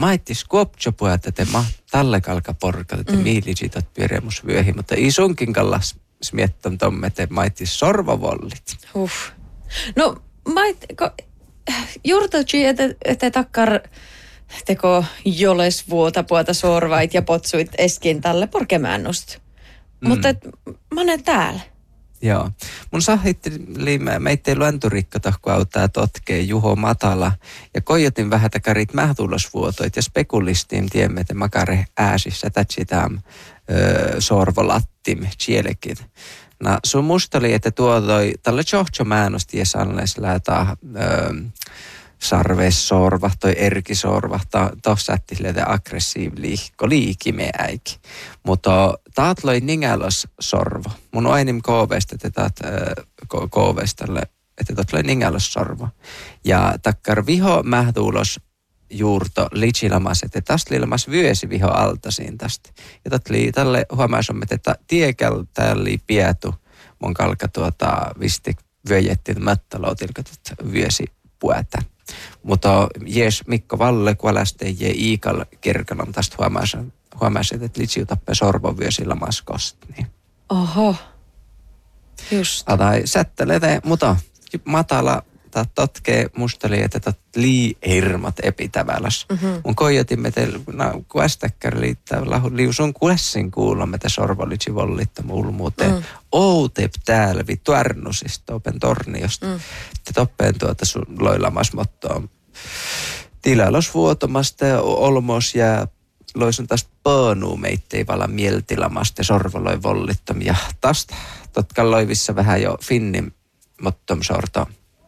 maittis kuoptsopuja, että te tälle kalka porkat, että miilisitot pyöremus vyöhi, mutta isunkin kallas smiettam tomme, että maittis sorvavollit. No, juurtautsi, että takkar teko joles vuota puolta sorvait ja potsuit eskin tälle porkemäännust. Mutta mä olen täällä. Joo. Mun sahitteli, meitä ei luenturikko tahko auttaa totkeen Juho Matala. Ja kojotin vähän takarit mähtulosvuotoit ja spekulistiin tiemme, että makare ääsissä tätsitäm sorvolattim chielekin. No sun musta oli, että tuotoi tälle johto määnosti ja sannes lähtää sarvesorva toi erkisorva, tuossa ättisille aggressiiviliikko liikimeäikin. Mutta taat loi ningelos sorvo. Mun on enim koovesta, että taat koovestalle, että taat loi ningelos sorvo. Ja takkar viho mähtuulos juurto litsilamas, että tästä liilamas vyösi viho altasiin tästä. Ja taat lii tälle huomaisomme, että tiekäl täällä pietu mun kalka visti vyöjettiin mättäloutilka vyösi puätä. Mutta jes Mikko Valle kuoläste ja Iikal Kirkanon tästä huomasin, että litsi tappaa sorvovyösillä maskosta. Niin. Oho, just. Tai sättelete, mutta matala totkee musteli, että tot lii hirmat epitäväläs. Mun kojotimme teillä, kuästäkkär liittää liusun kuessin kuulomme te sorvolitsi vollitta mulmuuteen. Outep täällä vittu ärnusista open torniosta. Te toppeen sun loilamas mottoon. Tilalos vuotomasta ja olmos ja loisun tästä pöönuu meittei vala mieltilamasta sorvoloi vollittom. Ja tästä totka loivissa vähän jo finnin mottom sorto.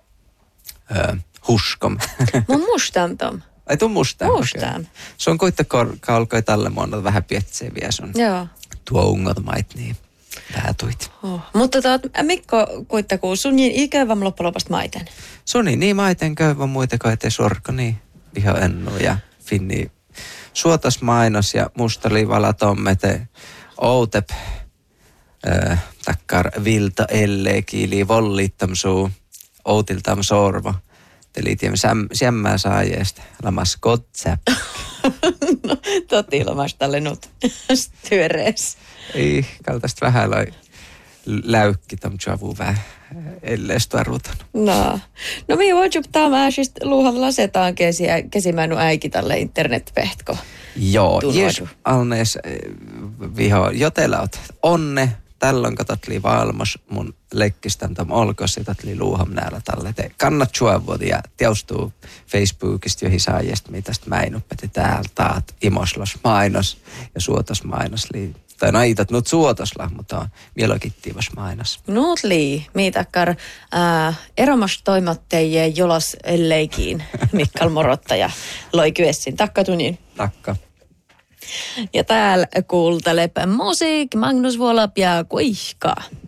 Huskom. Mun mustan tom. Ai tuon mustan? Mustan. Okay. Se on koittakalkoi tälle muonna vähän pietsee vielä sun. Joo. Tuo ungot mait niin päätuit. Mutta Mikko kuittakuu, sun niin ikäväm loppalopasta maiten? Suni niin maiten köyvä muita kai te sorko niin viho ennu ja finni suotas mainos ja musta liivala tommete outep takkar vilta elle kiili vollittam suu. Outiltam sorvo. Te liitiemme sämmää saajeesta. Lamas kotsä. No, ilmasta tälle nyt styörees. Ei, kaltaista vähän loi läykki tom tjavu vähän elleestu arvutan. No mi voidjup taamaasist luuhan lasetaan kesimänu äiki tälle internetpehtko. Joo, jes alnees viho jotelaut onne. Tällöin katsottiin valmos mun leikkistän tam olkos ja tatli luuham näillä tälle. Te kannat suovuoti ja teostuu Facebookista johin saajesta, mitä tästä mäinuppeti täällä taat imoslos mainos ja suotos mainos. Tai naitat nyt suotosla, mutta mielokittivas mainos. Nuut lii, miitakkar eromas toimatteijä jolas elleikiin Mikkal Morottaja loi kyessin. Takka tunin. Takka. Ja täällä kuultelepä musiik, Magnus Vuolap ja Kuihka.